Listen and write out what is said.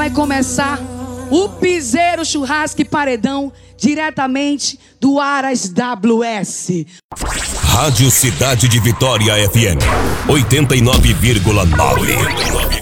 Vai começar o Piseiro Churrasco e Paredão diretamente do Aras WS. Rádio Cidade de Vitória FM 89,9.